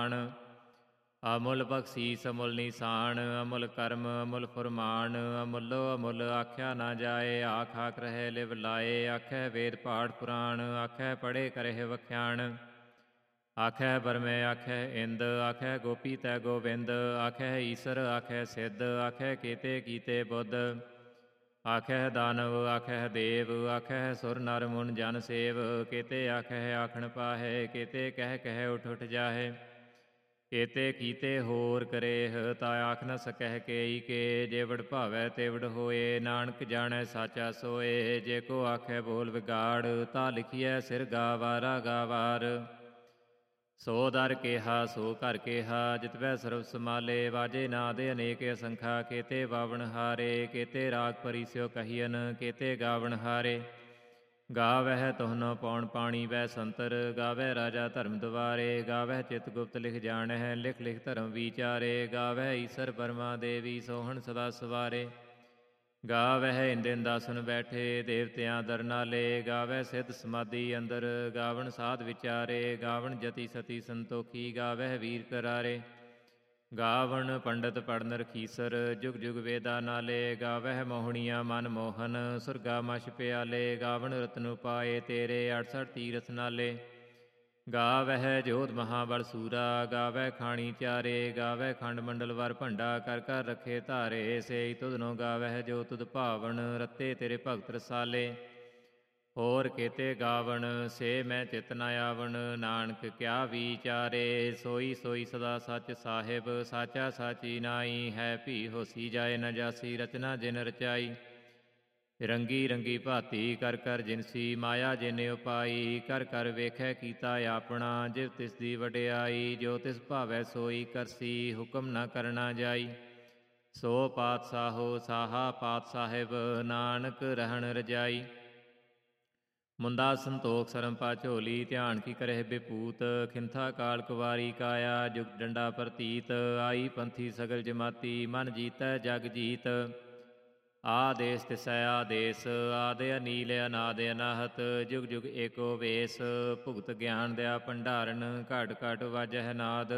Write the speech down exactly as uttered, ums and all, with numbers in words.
ਪ੍ਰਮਾਣ। ਅਮੁੱਲ ਬਖਸ਼ੀਸ ਅਮੁੱਲ ਨੀਸਾਨ, ਅਮੁੱਲ ਕਰਮ ਅਮੁੱਲ ਫੁਰਮਾਨ। ਅਮੁੱਲੋ ਅਮੁੱਲ ਆਖਿਆ ਨਾ ਜਾਏ, ਆਖ ਆਖ ਰਹੇ ਲਿਵ ਲਾਏ। ਆਖੈ ਵੇਦ ਪਾਠ ਪੁਰਾਣ, ਆਖੈ ਪੜ੍ਹੇ ਕਰਹਿ ਵਖਿਆਣ। ਆਖੈ ਬਰਮੈ ਆਖੈ ਇੰਦ, ਆਖੈ ਗੋਪੀ ਤੈ ਗੋਬਿੰਦ। ਆਖੈ ਈਸਰ ਆਖੈ ਸਿੱਧ, ਆਖੈ ਕੇਤੇ ਕੀਤੇ ਬੁੱਧ। ਆਖੈ ਦਾਨਵ ਆਖੈ ਦੇਵ, ਆਖੈ ਸੁਰ ਨਰ ਮੁਨ ਜਨ ਸੇਵ। ਕੇਤੇ ਆਖੈ ਆਖਣ ਪਾਹੈ, ਕੇਤੇ ਕਹਿ ਕਹਿ ਉਠ ਉਠ ਜਾਹੇ। ਕੇਤੇ ਕੀਤੇ ਹੋਰ ਕਰੇਹ, ਤਾ ਆਖ ਨ ਸਕਹਿ ਕੇਈ ਕੇ। ਜੇ ਵਡ ਭਾਵੈ ਤੇ ਵਡ ਹੋਏ, ਨਾਨਕ ਜਾਣੈ ਸਾਚਾ ਸੋਏ। ਜੇ ਕੋ ਆਖੈ ਬੋਲ ਵਿਗਾੜ, ਤਾ ਲਿਖੀਐ ਸਿਰ ਗਾਵਾਰਾ ਗਾਵਾਰ। ਸੋ ਦਰ ਕੇਹਾ ਸੋ ਘਰ ਕੇਹਾ, ਜਿਤਵੈ ਸਰਬ ਸਮਾਲੇ। ਵਾਜੇ ਨਾਦ ਅਨੇਕ ਅਸੰਖਾ, ਕੇਤੇ ਬਾਵਣ ਹਾਰੇ। ਕੇਤੇ ਰਾਗ ਪਰੀ ਸਿਓ ਕਹੀਅਨ, ਕੇਤੇ ਗਾਵਣ ਹਾਰੇ। ਗਾਵਹਿ ਤੁਹਨੋ ਪੌਣ ਪਾਣੀ ਵੈ ਸੰਤਰ, ਗਾਵਹਿ ਰਾਜਾ ਧਰਮ ਦੁਆਰੇ। ਗਾਵਹਿ ਚਿਤ ਗੁਪਤ ਲਿਖ ਜਾਣਹਿ, ਲਿਖ ਲਿਖ ਧਰਮ ਵਿਚਾਰੇ। ਗਾਵਹਿ ਈਸਰ ਬਰਮਾ ਦੇਵੀ, ਸੋਹਣ ਸਦਾ ਸਵਾਰੇ। ਗਾਵਹਿ ਇੰਦਿਨ ਦਾਸਨ ਬੈਠੇ, ਦੇਵਤਿਆਂ ਦਰ ਨਾਲੇ। ਗਾਵਹਿ ਸਿੱਧ ਸਮਾਧੀ ਅੰਦਰ, ਗਾਵਣ ਸਾਧ ਵਿਚਾਰੇ। ਗਾਵਣ ਜਤੀ ਸਤੀ ਸੰਤੋਖੀ, ਗਾਵਹਿ ਵੀਰ ਕਰਾਰੇ। ਗਾਵਣ ਪੰਡਤ ਪੜਨ ਰਖੀਸਰ, ਜੁਗ ਜੁਗ ਵੇਦਾ ਨਾਲੇ। ਗਾਵਹਿ ਮੋਹਣੀਆਂ ਮਨ ਮੋਹਨ, ਸੁਰਗਾ ਮਛ ਪਿਆਲੇ। ਗਾਵਣ ਰਤਨ ਉਪਾਏ ਤੇਰੇ, ਅਠਸਠ ਤੀਰਥ ਨਾਲੇ। ਗਾਵਹਿ ਜੋਧ ਮਹਾਬਲ ਸੂਰਾ, ਗਾਵਹਿ ਖਾਣੀ ਚਾਰੇ। ਗਾਵਹਿ ਖੰਡ ਮੰਡਲ ਵਰ ਭੰਡਾ, ਕਰ ਕਰ ਰੱਖੇ ਧਾਰੇ। ਸੇਈ ਤੁਧਨੋ ਗਾਵਹਿ ਜੋ ਤੁਧ ਭਾਵਨ, ਰਤੇ ਤੇਰੇ ਭਗਤ ਰਸਾਲੇ। ਹੋਰ ਕੇਤੇ ਗਾਵਣ ਸੇ ਮੈਂ ਚਿਤ ਨ ਆਵਣ, ਨਾਨਕ ਕਿਆ ਵਿਚਾਰੇ। ਸੋਈ ਸੋਈ ਸਦਾ ਸੱਚ ਸਾਹਿਬ, ਸਾਚਾ ਸਾਚੀ ਨਾਈ। ਹੈ ਭੀ ਹੋਸੀ ਜਾਏ ਨ ਜਾਸੀ, ਰਚਨਾ ਜਿਨ ਰਚਾਈ। ਰੰਗੀ ਰੰਗੀ ਭਾਤੀ ਕਰ ਕਰ ਜਿਨਸੀ, ਮਾਇਆ ਜਿਨ ਉਪਾਈ। ਕਰ ਕਰ ਵੇਖੈ ਕੀਤਾ ਆਪਣਾ, ਜਿਵ ਤਿਸ ਦੀ ਵਡਿਆਈ। ਜੋ ਤਿਸ ਭਾਵੈ ਸੋਈ ਕਰਸੀ, ਹੁਕਮ ਨ ਕਰਨਾ ਜਾਈ। ਸੋ ਪਾਤਸ਼ਾਹੋ ਸਾਹਾ ਪਾਤ ਸਾਹਿਬ, ਨਾਨਕ ਰਹਿਣ ਰਜਾਈ। ਮੁੰਦਾ ਸੰਤੋਖ ਸਰਮ ਪਾ ਝੋਲੀ, ਧਿਆਨ ਕੀ ਕਰਹਿ ਬੇਪੂਤ। ਖਿੰਥਾ ਕਾਲ ਕੁਵਾਰੀ ਕਾਇਆ, ਜੁਗ ਡੰਡਾ ਪ੍ਰਤੀਤ। ਆਈ ਪੰਥੀ ਸਗਲ ਜਮਾਤੀ, ਮਨ ਜੀਤੈ ਜਗ ਜੀਤ। ਆਦੇਸ ਤਿਸੈ ਆਦੇਸ, ਆਦਿ ਅਨੀਲ ਅਨਾਦ ਅਨਾਹਤ। ਜੁਗ ਜੁਗ ਏਕੋ ਵੇਸ, ਭੁਗਤ ਗਿਆਨ ਦਿਆ ਭੰਡਾਰਨ। ਘਟ ਘਟ ਵਾਜਹਿ ਨਾਦ,